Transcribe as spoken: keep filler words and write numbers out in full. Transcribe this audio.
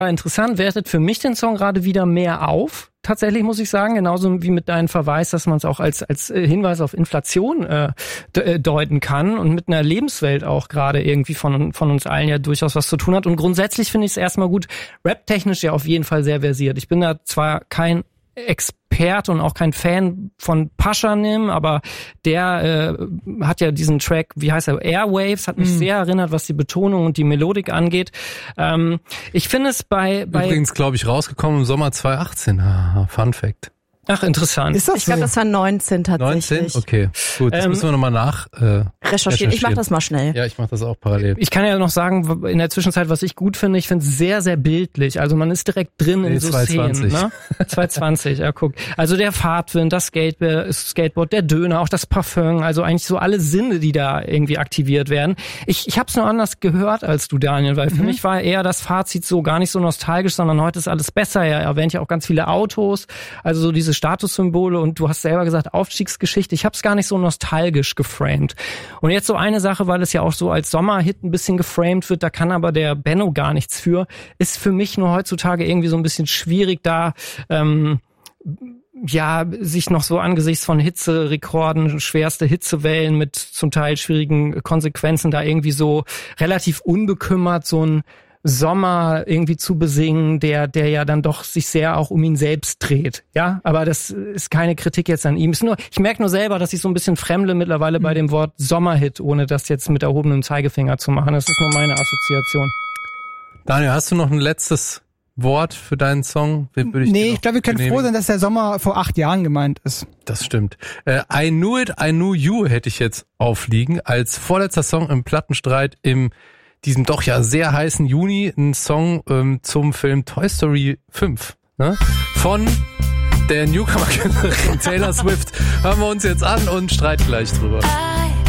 Interessant, wertet für mich den Song gerade wieder mehr auf. Tatsächlich muss ich sagen, genauso wie mit deinem Verweis, dass man es auch als als Hinweis auf Inflation äh, de- deuten kann und mit einer Lebenswelt auch gerade irgendwie von von uns allen ja durchaus was zu tun hat. Und grundsätzlich finde ich es erstmal gut, rap-technisch ja auf jeden Fall sehr versiert. Ich bin da zwar kein Experte und auch kein Fan von Pashanim, aber der äh, hat ja diesen Track, wie heißt er, Airwaves, hat mich mm. sehr erinnert, was die Betonung und die Melodik angeht. Ähm, ich finde es bei... bei Übrigens, glaube ich, rausgekommen im Sommer zwanzig achtzehn. Haha, Fun Fact. Ach, interessant. Ist das ich glaube, so? das war neunzehn tatsächlich. neunzehn? Okay, gut, das Ähm, müssen wir nochmal nach äh, recherchieren. Recherchieren. Ich mach das mal schnell. Ja, ich mach das auch parallel. Ich kann ja noch sagen, in der Zwischenzeit, was ich gut finde, ich finde es sehr, sehr bildlich. Also man ist direkt drin Nee, in so zwanzig zwanzig. Szenen. Ne? zwanzig zwanzig, ja, guck. Also der Fahrtwind, das Skateboard, Skateboard, der Döner, auch das Parfum, also eigentlich so alle Sinne, die da irgendwie aktiviert werden. Ich, ich habe es nur anders gehört als du, Daniel, weil für Mhm. mich war eher das Fazit so gar nicht so nostalgisch, sondern heute ist alles besser. Er erwähnt ja auch ganz viele Autos, also so diese Statussymbole. Und du hast selber gesagt, Aufstiegsgeschichte. Ich habe es gar nicht so nostalgisch geframed. Und jetzt so eine Sache, weil es ja auch so als Sommerhit ein bisschen geframed wird, da kann aber der Benno gar nichts für, ist für mich nur heutzutage irgendwie so ein bisschen schwierig, da ähm, ja sich noch so angesichts von Hitzerekorden, schwerste Hitzewellen mit zum Teil schwierigen Konsequenzen, da irgendwie so relativ unbekümmert so ein Sommer irgendwie zu besingen, der der ja dann doch sich sehr auch um ihn selbst dreht. Ja, aber das ist keine Kritik jetzt an ihm. Ist nur, ich merke nur selber, dass ich so ein bisschen fremdle mittlerweile bei dem Wort Sommerhit, ohne das jetzt mit erhobenem Zeigefinger zu machen. Das ist nur meine Assoziation. Daniel, hast du noch ein letztes Wort für deinen Song? Den würde ich Nee, dir ich glaube, wir können genehmigen. froh sein, dass der Sommer vor acht Jahren gemeint ist. Das stimmt. Äh, I Knew It, I Knew You hätte ich jetzt aufliegen als vorletzter Song im Plattenstreit im diesem doch ja sehr heißen Juni, ein Song ähm, zum Film Toy Story fünf, ne? Von der Newcomer-Künstlerin Taylor Swift. Hören wir uns jetzt an und streiten gleich drüber.